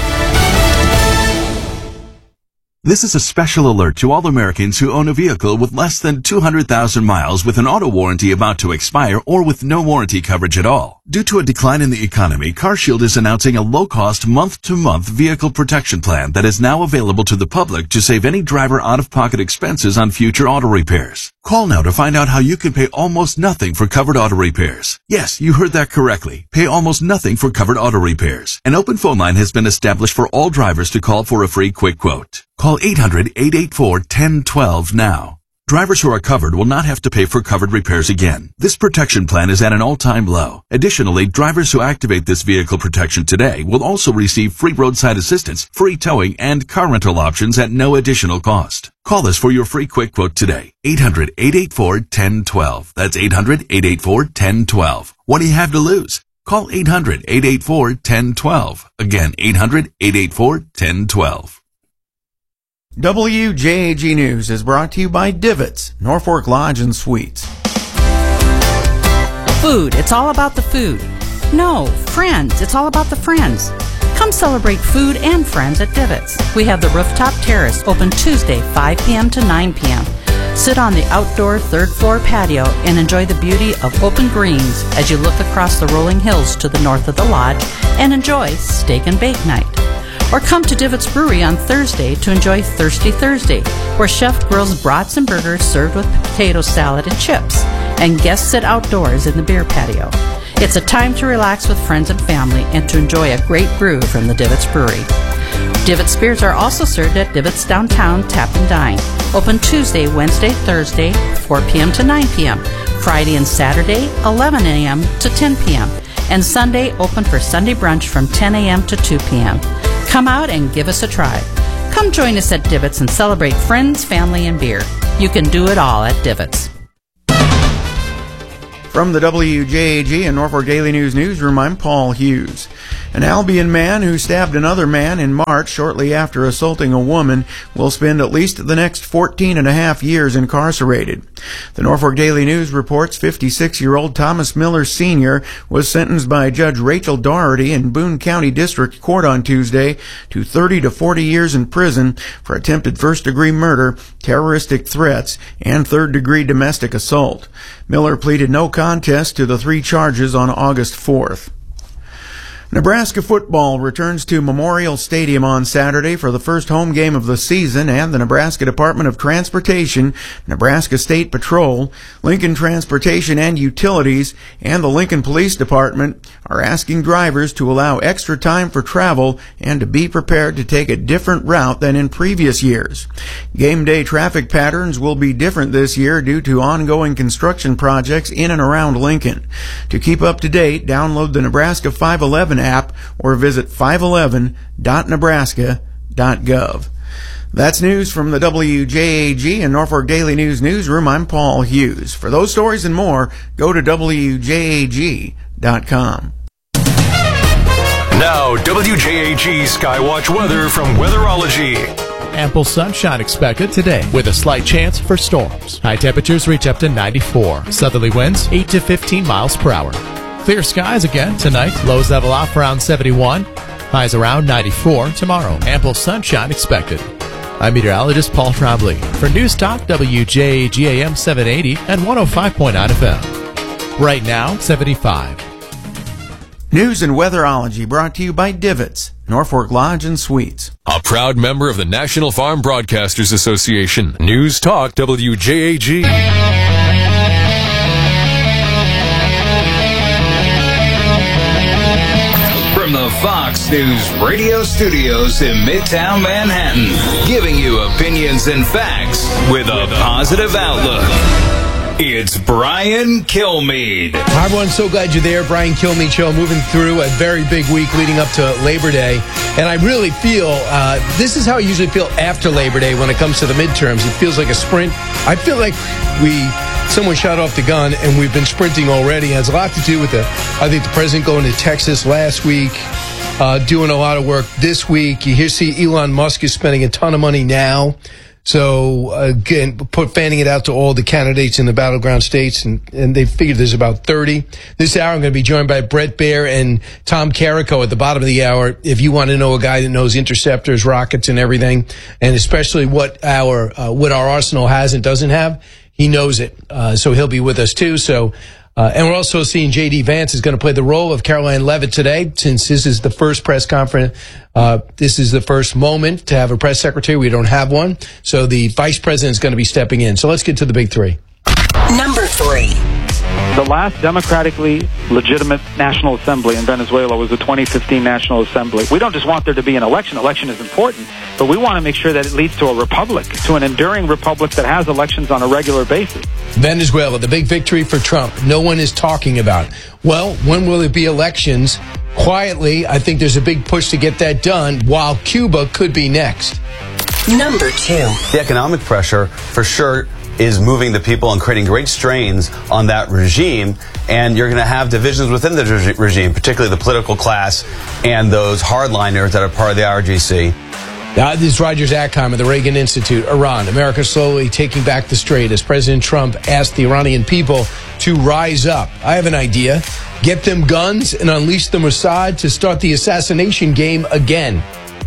This is a special alert to all Americans who own a vehicle with less than two hundred thousand miles with an auto warranty about to expire or with no warranty coverage at all. Due to a decline in the economy, CarShield is announcing a low-cost month-to-month vehicle protection plan that is now available to the public to save any driver out-of-pocket expenses on future auto repairs. Call now to find out how you can pay almost nothing for covered auto repairs. Yes, you heard that correctly. Pay almost nothing for covered auto repairs. An open phone line has been established for all drivers to call for a free quick quote. Call eight hundred, eight eight four, one zero one two now. Drivers who are covered will not have to pay for covered repairs again. This protection plan is at an all-time low. Additionally, drivers who activate this vehicle protection today will also receive free roadside assistance, free towing, and car rental options at no additional cost. Call us for your free quick quote today. eight hundred, eight eight four, one zero one two. That's eight hundred, eight eight four, one zero one two. What do you have to lose? Call eight hundred, eight eight four, one zero one two. Again, eight hundred, eight eight four, one zero one two. W J A G News is brought to you by Divots, Norfolk Lodge and Suites. Food, it's all about the food. No, friends, it's all about the friends. Come celebrate food and friends at Divots. We have the rooftop terrace open Tuesday, five p.m. to nine p.m. Sit on the outdoor third floor patio and enjoy the beauty of open greens as you look across the rolling hills to the north of the lodge and enjoy steak and bake night. Or come to Divots Brewery on Thursday to enjoy Thirsty Thursday, where Chef grills brats and burgers served with potato salad and chips, and guests sit outdoors in the beer patio. It's a time to relax with friends and family and to enjoy a great brew from the Divots Brewery. Divots beers are also served at Divots Downtown Tap and Dine. Open Tuesday, Wednesday, Thursday, four p.m. to nine p.m. Friday and Saturday, eleven a.m. to ten p.m. And Sunday, open for Sunday brunch from ten a.m. to two p.m. Come out and give us a try. Come join us at Divots and celebrate friends, family, and beer. You can do it all at Divots. From the W J A G and Norfolk Daily News newsroom, I'm Paul Hughes. An Albion man who stabbed another man in March shortly after assaulting a woman will spend at least the next fourteen and a half years incarcerated. The Norfolk Daily News reports fifty-six-year-old Thomas Miller Senior was sentenced by Judge Rachel Doherty in Boone County District Court on Tuesday to thirty to forty years in prison for attempted first-degree murder, terroristic threats, and third-degree domestic assault. Miller pleaded no contest to the three charges on August fourth. Nebraska football returns to Memorial Stadium on Saturday for the first home game of the season, and the Nebraska Department of Transportation, Nebraska State Patrol, Lincoln Transportation and Utilities, and the Lincoln Police Department are asking drivers to allow extra time for travel and to be prepared to take a different route than in previous years. Game day traffic patterns will be different this year due to ongoing construction projects in and around Lincoln. To keep up to date, download the Nebraska five eleven app or visit five eleven dot nebraska dot gov. That's news from the W J A G and Norfolk Daily News newsroom. I'm Paul Hughes. For those stories and more, go to W J A G dot com. Now, W J A G Skywatch weather from Weatherology. Ample sunshine expected today with a slight chance for storms. High temperatures reach up to ninety-four. Southerly winds eight to fifteen miles per hour. Clear skies again tonight. Lows level off around seventy-one. Highs around ninety-four tomorrow. Ample sunshine expected. I'm meteorologist Paul Trombley for News Talk W J A G A M seven eighty and one oh five point nine F M. Right now, seventy-five. News and Weatherology brought to you by Divots, Norfolk Lodge and Suites. A proud member of the National Farm Broadcasters Association. News Talk W J A G. From the Fox News radio studios in Midtown Manhattan, giving you opinions and facts with a positive outlook. It's Brian Kilmeade. Hi, everyone. So glad you're there. Brian Kilmeade Show, moving through a very big week leading up to Labor Day. And I really feel, uh, this is how I usually feel after Labor Day when it comes to the midterms. It feels like a sprint. I feel like we, someone shot off the gun and we've been sprinting already. It has a lot to do with the, I think the president going to Texas last week, uh, doing a lot of work this week. You hear, see Elon Musk is spending a ton of money now. So, again, put fanning it out to all the candidates in the battleground states, and, and they figured there's about thirty. This hour, I'm going to be joined by Brett Baer and Tom Carrico at the bottom of the hour. If you want to know a guy that knows interceptors, rockets, and everything, and especially what our uh, what our arsenal has and doesn't have, he knows it. Uh, so he'll be with us, too. So, uh, and we're also seeing J D Vance is going to play the role of Caroline Leavitt today, since this is the first press conference. Uh, this is the first moment to have a press secretary. We don't have one. So the vice president is going to be stepping in. So let's get to the big three. Number three. The last democratically legitimate National Assembly in Venezuela was the twenty fifteen National Assembly. We don't just want there to be an election. Election is important, but we want to make sure that it leads to a republic, to an enduring republic that has elections on a regular basis. Venezuela, the big victory for Trump. No one is talking about. Well, when will it be elections? Quietly, I think there's a big push to get that done, while Cuba could be next. Number two. The economic pressure, for sure, is moving the people and creating great strains on that regime. And you're going to have divisions within the reg- regime, particularly the political class and those hardliners that are part of the I R G C. Uh, this is Roger Zakheim of the Reagan Institute. Iran, America slowly taking back the strait as President Trump asked the Iranian people to rise up. I have an idea. Get them guns and unleash the Mossad to start the assassination game again.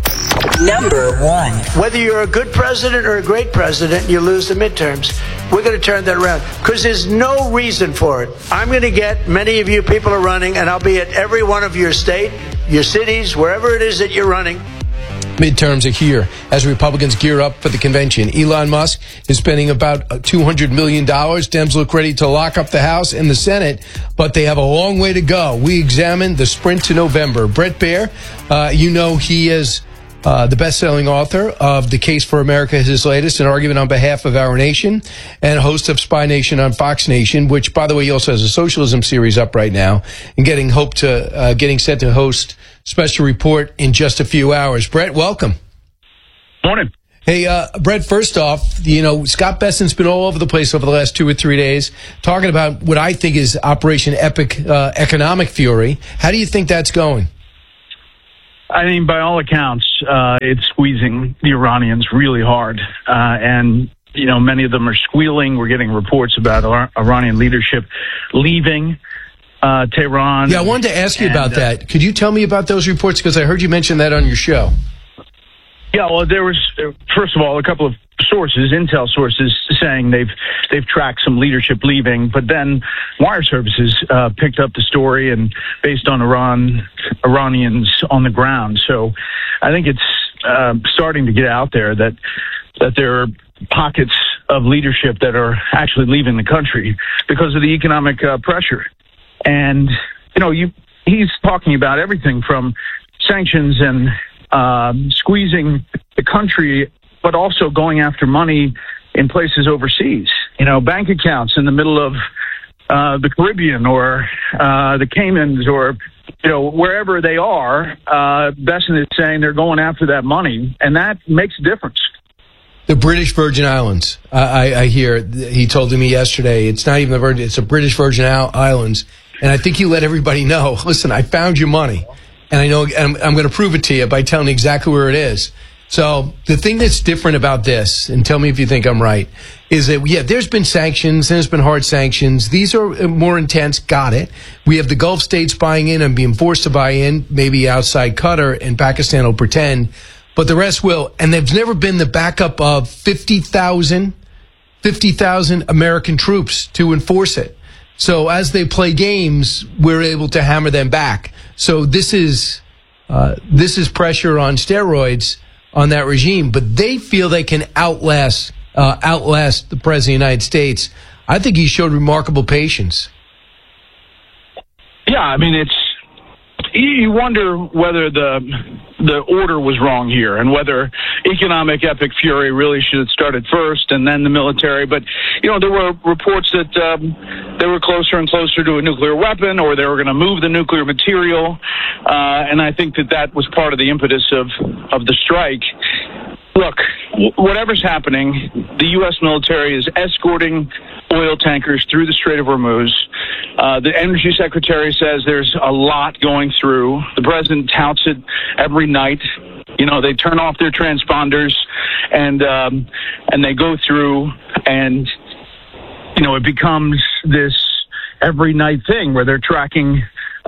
Number one. Whether you're a good president or a great president, you lose the midterms. We're going to turn that around because there's no reason for it. I'm going to get many of you people are running, and I'll be at every one of your state, your cities, wherever it is that you're running. Midterms are here as Republicans gear up for the convention. Elon Musk is spending about two hundred million dollars. Dems look ready to lock up the House and the Senate, but they have a long way to go. We examine the sprint to November. Bret Baier, uh, you know he is uh, the best-selling author of The Case for America, his latest, an argument on behalf of our nation, and host of Spy Nation on Fox Nation, which, by the way, he also has a socialism series up right now, and getting hope to uh, getting set to host Special Report in just a few hours. Bret, welcome. Morning. Hey, uh, Bret, first off, you know, Scott Bessent's been all over the place over the last two or three days talking about what I think is Operation Epic uh, Economic Fury. How do you think that's going? I mean, by all accounts, uh, it's squeezing the Iranians really hard. Uh, and, you know, many of them are squealing. We're getting reports about Ar- Iranian leadership leaving uh, Tehran. Yeah, I wanted to ask you and, about uh, that. Could you tell me about those reports? Because I heard you mention that on your show. Yeah, well, there was, uh, first of all, a couple of sources, intel sources, saying they've they've tracked some leadership leaving, but then wire services uh, picked up the story and based on Iran Iranians on the ground. So I think it's uh, starting to get out there that that there are pockets of leadership that are actually leaving the country because of the economic uh, pressure. And you know, you he's talking about everything from sanctions and Um, squeezing the country, but also going after money in places overseas. You know, bank accounts in the middle of uh, the Caribbean or uh, the Caymans or, you know, wherever they are. Uh, Bessent is saying they're going after that money, and that makes a difference. The British Virgin Islands, uh, I, I hear, he told me yesterday, it's not even the Virgin, it's the British Virgin Islands. And I think he let everybody know, listen, I found your money. And I know I'm, I'm going to prove it to you by telling you exactly where it is. So the thing that's different about this, and tell me if you think I'm right, is that, yeah, there's been sanctions, and there's been hard sanctions. These are more intense. Got it. We have the Gulf states buying in and being forced to buy in, maybe outside Qatar, and Pakistan will pretend, but the rest will. And there's never been the backup of fifty thousand, fifty thousand American troops to enforce it. So as they play games, we're able to hammer them back. So this is uh, this is pressure on steroids on that regime, but they feel they can outlast uh, outlast the president of the United States. I think he showed remarkable patience. Yeah, I mean, it's you wonder whether the the order was wrong here and whether economic epic fury really should have started first and then the military. But, you know, there were reports that um, they were closer and closer to a nuclear weapon or they were going to move the nuclear material. Uh, and I think that that was part of the impetus of, of the strike. Look, w- whatever's happening, the U S military is escorting oil tankers through the Strait of Hormuz. Uh, the energy secretary says there's a lot going through. The president touts it every night. You know, they turn off their transponders and um, and they go through and, you know, it becomes this every night thing where they're tracking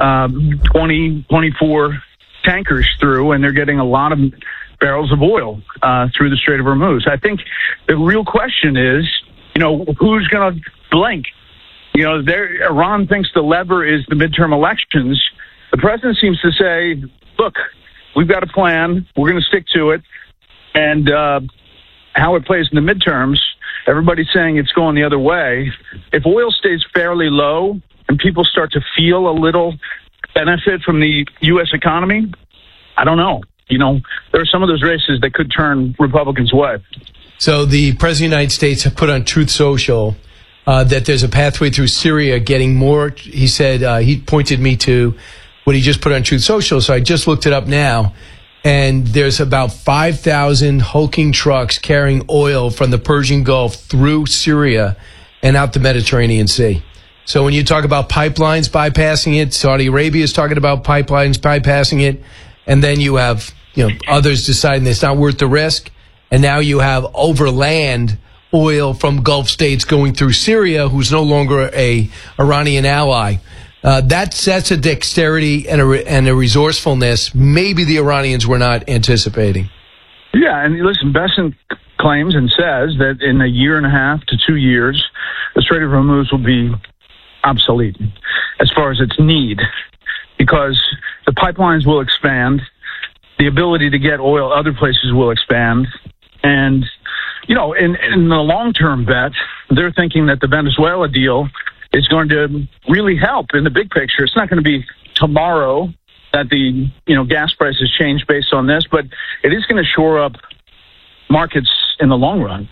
um, twenty, twenty-four tankers through and they're getting a lot of barrels of oil uh, through the Strait of Hormuz. I think the real question is, you know, who's going to blink? You know, Iran thinks the lever is the midterm elections. The president seems to say, look, we've got a plan. We're going to stick to it. And uh, how it plays in the midterms, everybody's saying it's going the other way. If oil stays fairly low and people start to feel a little benefit from the U S economy, I don't know. You know, there are some of those races that could turn Republicans' way. So the President of the United States have put on Truth Social uh, that there's a pathway through Syria getting more. He said uh, he pointed me to what he just put on Truth Social. So I just looked it up now. And there's about five thousand hulking trucks carrying oil from the Persian Gulf through Syria and out the Mediterranean Sea. So when you talk about pipelines bypassing it, Saudi Arabia is talking about pipelines bypassing it. And then you have, you know, others deciding it's not worth the risk. And now you have overland oil from Gulf states going through Syria, who's no longer a Iranian ally. Uh, that sets a dexterity and a, and a resourcefulness maybe the Iranians were not anticipating. Yeah, and listen, Bessent claims and says that in a year and a half to two years, the Strait of Hormuz will be obsolete as far as its need, because the pipelines will expand. the ability to get oil other places will expand. And, you know, in, in the long-term bet, they're thinking that the Venezuela deal is going to really help in the big picture. It's not going to be tomorrow that the, you know, gas prices change based on this, but it is going to shore up markets in the long run.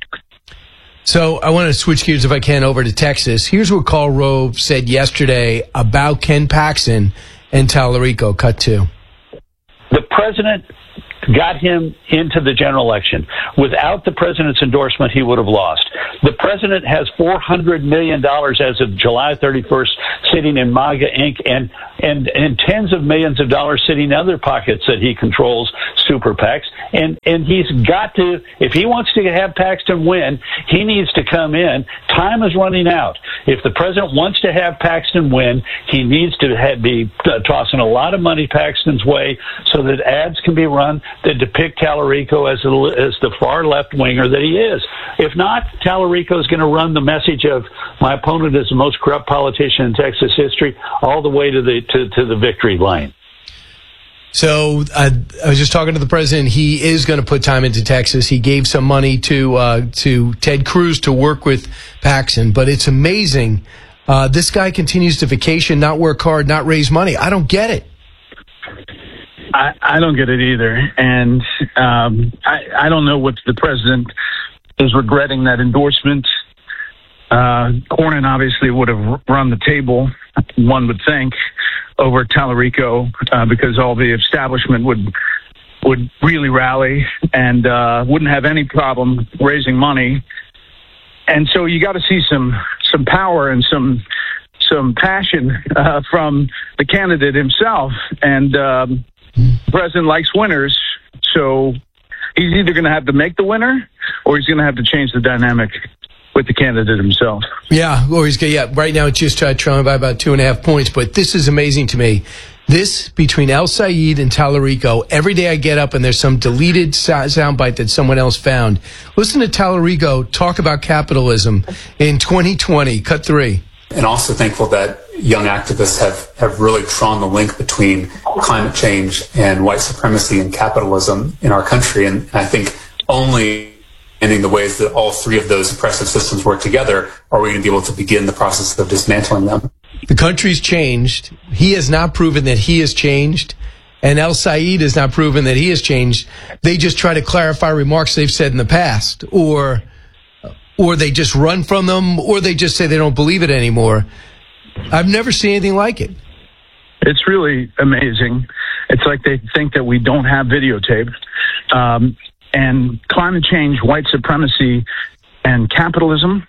So I want to switch gears, if I can, over to Texas. Here's what Karl Rove said yesterday about Ken Paxton and Tallarico. Cut two. The president got him into the general election. Without the president's endorsement, he would have lost. The president has four hundred million dollars as of July thirty-first sitting in MAGA Incorporated and, and, and tens of millions of dollars sitting in other pockets that he controls, super PACs. And, and he's got to, if he wants to have Paxton win, he needs to come in. Time is running out. If the president wants to have Paxton win, he needs to have, be uh, tossing a lot of money Paxton's way so that ads can be run that depict Tallarico as, a, as the far left winger that he is. If not, Tallarico is going to run the message of my opponent is the most corrupt politician in Texas history all the way to the to, to the victory lane. So uh, I was just talking to the president. He is going to put time into Texas. He gave some money to uh, to Ted Cruz to work with Paxton. But it's amazing. Uh, this guy continues to vacation, not work hard, not raise money. I don't get it. I, I don't get it either. And um, I, I don't know what the president is regretting that endorsement. Uh, Cornyn obviously would have run the table, one would think, over Tallarico uh, because all the establishment would would really rally and uh, wouldn't have any problem raising money. And so you got to see some some power and some some passion uh, from the candidate himself. And um, the president likes winners, so he's either going to have to make the winner or he's going to have to change the dynamic with the candidate himself. Yeah, or he's yeah. Right now, it's just uh, trailing by about two and a half points. But this is amazing to me. This between El Said and Tallarico. Every day I get up and there's some deleted soundbite that someone else found. Listen to Tallarico talk about capitalism in twenty twenty. Cut three. And also thankful that young activists have, have really drawn the link between climate change and white supremacy and capitalism in our country. And, and I think only in the ways that all three of those oppressive systems work together are we going to be able to begin the process of dismantling them. The country's changed. He has not proven that he has changed. And El Said has not proven that he has changed. They just try to clarify remarks they've said in the past. Or... or they just run from them, or they just say they don't believe it anymore. I've never seen anything like it. It's really amazing. It's like they think that we don't have videotape. Um, and climate change, white supremacy, and capitalism,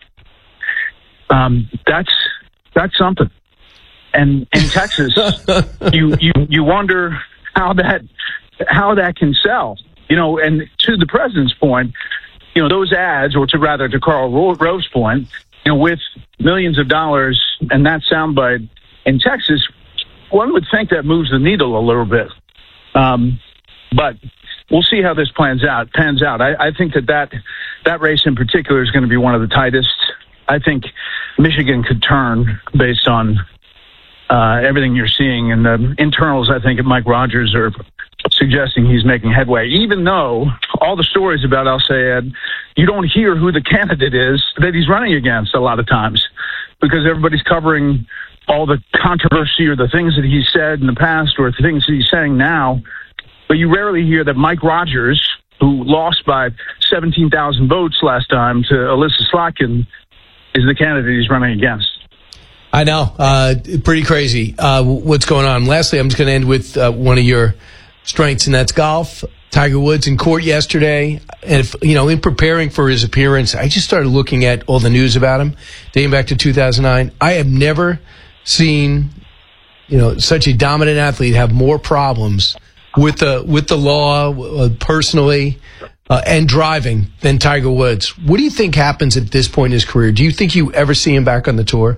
um, that's that's something. And in Texas, you, you you wonder how that how that can sell. You know, and to the president's point, you know, those ads, or to rather to Karl Rove's point, you know, with millions of dollars and that soundbite in Texas, one would think that moves the needle a little bit. Um, but we'll see how this plans out. Pans out. I, I think that, that that race in particular is going to be one of the tightest. I think Michigan could turn based on uh, everything you're seeing, and the internals, I think, at Mike Rogers are suggesting he's making headway, even though all the stories about El Said, you don't hear who the candidate is that he's running against a lot of times, because everybody's covering all the controversy or the things that he said in the past or the things that he's saying now. But you rarely hear that Mike Rogers, who lost by seventeen thousand votes last time to Alyssa Slotkin, is the candidate he's running against. I know. Uh, pretty crazy uh, what's going on. Lastly, I'm just going to end with uh, one of your strengths, and that's golf. Tiger Woods in court yesterday. And, if, you know, in preparing for his appearance, I just started looking at all the news about him, dating back to two thousand nine. I have never seen, you know, such a dominant athlete have more problems with the, with the law, uh, personally, uh, and driving than Tiger Woods. What do you think happens at this point in his career? Do you think you ever see him back on the tour?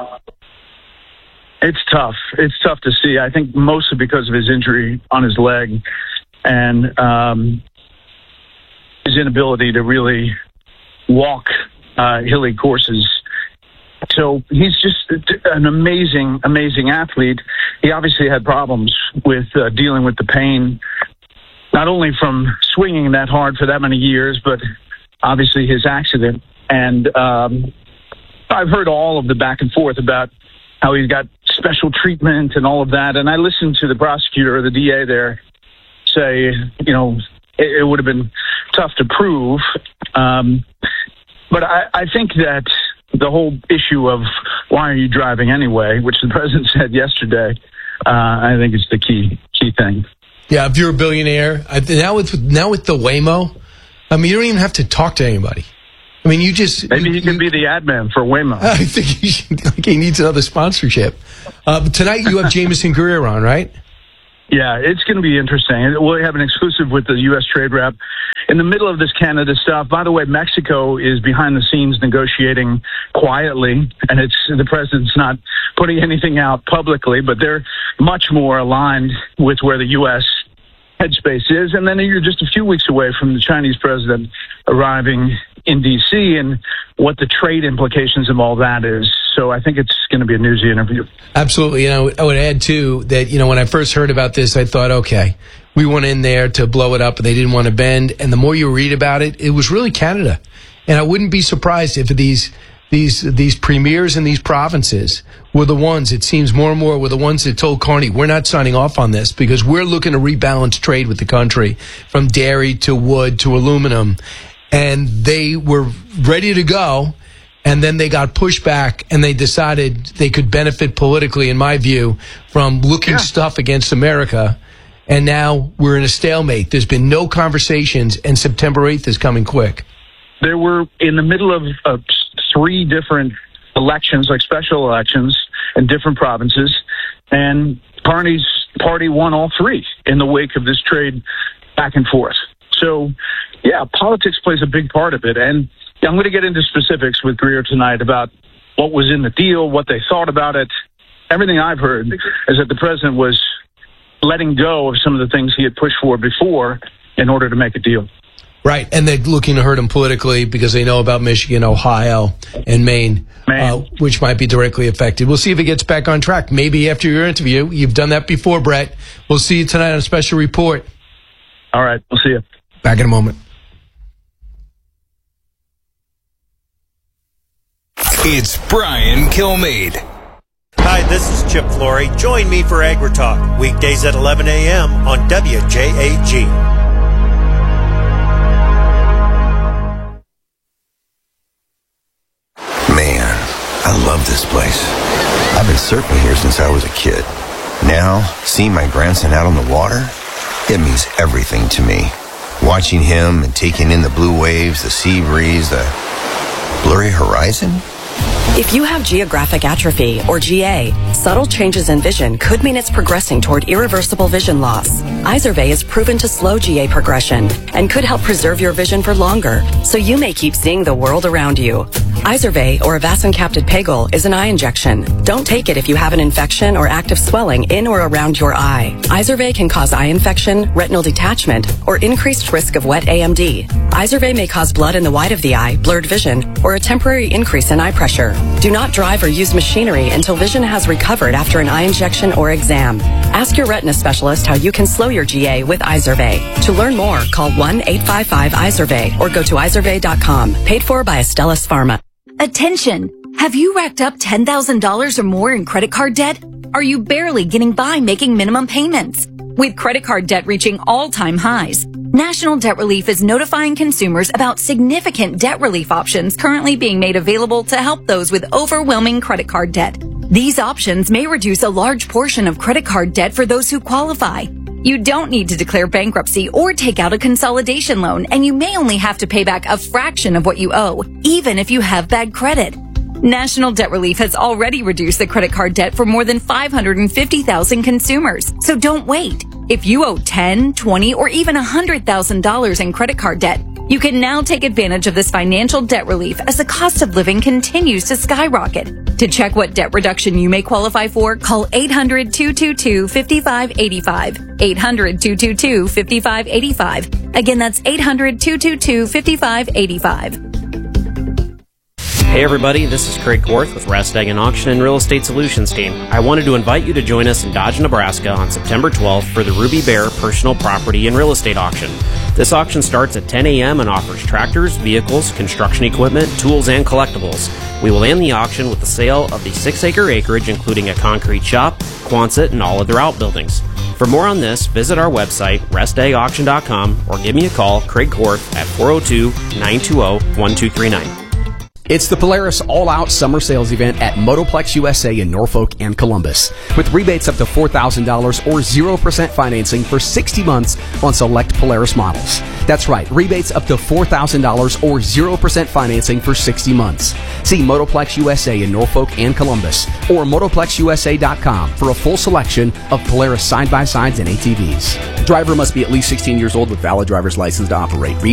It's tough. It's tough to see. I think mostly because of his injury on his leg and um, his inability to really walk uh, hilly courses. So he's just an amazing, amazing athlete. He obviously had problems with uh, dealing with the pain not only from swinging that hard for that many years, but obviously his accident. And um, I've heard all of the back and forth about how he's got special treatment and all of that. And I listened to the prosecutor or the D A there say, you know, it, it would have been tough to prove. Um, but I, I think that the whole issue of why are you driving anyway, which the president said yesterday, uh, I think is the key key thing. Yeah, if you're a billionaire, I, now with now with the Waymo, I mean, you don't even have to talk to anybody. I mean, you just... Maybe you, he could you, be the ad man for Waymo. I think he, should, like he needs another sponsorship. Uh, but tonight you have Jameson Greer on, right? Yeah, it's going to be interesting. We'll have an exclusive with the U S trade rep. In the middle of this Canada stuff, by the way, Mexico is behind the scenes negotiating quietly, and it's the president's not putting anything out publicly, but they're much more aligned with where the U S headspace is. And then you're just a few weeks away from the Chinese president arriving in D C and what the trade implications of all that is. So I think it's going to be a newsy interview. Absolutely. You know, I would add, too, that, you know, when I first heard about this, I thought, okay, we went in there to blow it up, but they didn't want to bend. And the more you read about it, it was really Canada. And I wouldn't be surprised if these these these premiers in these provinces were the ones, it seems more and more, were the ones that told Carney, we're not signing off on this because we're looking to rebalance trade with the country from dairy to wood to aluminum. And they were ready to go. And then they got pushed back, and they decided they could benefit politically, in my view, from looking yeah. stuff against America. And now we're in a stalemate. There's been no conversations, and September eighth is coming quick. There were in the middle of uh, three different elections, like special elections in different provinces, and Carney's party won all three in the wake of this trade back and forth. So, yeah, politics plays a big part of it. And I'm going to get into specifics with Greer tonight about what was in the deal, what they thought about it. Everything I've heard is that the president was letting go of some of the things he had pushed for before in order to make a deal. Right, and they're looking to hurt him politically because they know about Michigan, Ohio, and Maine, Maine. Uh, which might be directly affected. We'll see if it gets back on track. Maybe after your interview. You've done that before, Brett. We'll see you tonight on a special report. All right, we'll see you. Back in a moment. It's Brian Kilmeade. Hi, this is Chip Flory. Join me for AgriTalk, weekdays at eleven a.m. on W J A G. Man, I love this place. I've been surfing here since I was a kid. Now, seeing my grandson out on the water, it means everything to me. Watching him and taking in the blue waves, the sea breeze, the blurry horizon. If you have geographic atrophy, or G A, subtle changes in vision could mean it's progressing toward irreversible vision loss. Izervay is proven to slow G A progression and could help preserve your vision for longer, so you may keep seeing the world around you. Izervay, or avacincaptad pegol, is an eye injection. Don't take it if you have an infection or active swelling in or around your eye. Izervay can cause eye infection, retinal detachment, or increased risk of wet A M D. Izervay may cause blood in the white of the eye, blurred vision, or a temporary increase in eye pressure. Do not drive or use machinery until vision has recovered after an eye injection or exam. Ask your retina specialist how you can slow your G A with Izervay. To learn more, call one eight five five Izervay or go to izervay dot com. Paid for by Astellas Pharma. Attention! Have you racked up ten thousand dollars or more in credit card debt? Are you barely getting by making minimum payments? With credit card debt reaching all-time highs, National Debt Relief is notifying consumers about significant debt relief options currently being made available to help those with overwhelming credit card debt. These options may reduce a large portion of credit card debt for those who qualify. You don't need to declare bankruptcy or take out a consolidation loan, and you may only have to pay back a fraction of what you owe, even if you have bad credit. National Debt Relief has already reduced the credit card debt for more than five hundred fifty thousand consumers, so don't wait. If you owe ten thousand dollars, twenty thousand dollars, or even one hundred thousand dollars in credit card debt, you can now take advantage of this financial debt relief as the cost of living continues to skyrocket. To check what debt reduction you may qualify for, call eight hundred, two two two, five five eight five, eight hundred, two two two, five five eight five. Again, that's eight hundred, two two two, five five eight five. Hey everybody, this is Craig Korth with Rest Egg and Auction and Real Estate Solutions team. I wanted to invite you to join us in Dodge, Nebraska on September twelfth for the Ruby Bear Personal Property and Real Estate Auction. This auction starts at ten a.m. and offers tractors, vehicles, construction equipment, tools, and collectibles. We will end the auction with the sale of the six-acre acreage, including a concrete shop, Quonset, and all other outbuildings. For more on this, visit our website, rest egg auction dot com, or give me a call, Craig Korth, at four oh two, nine two oh, one two three nine. It's the Polaris All-Out Summer Sales Event at Motoplex U S A in Norfolk and Columbus, with rebates up to four thousand dollars or zero percent financing for sixty months on select Polaris models. That's right, rebates up to four thousand dollars or zero percent financing for sixty months. See Motoplex U S A in Norfolk and Columbus or motoplex u s a dot com for a full selection of Polaris side-by-sides and A T Vs. Driver must be at least sixteen years old with valid driver's license to operate.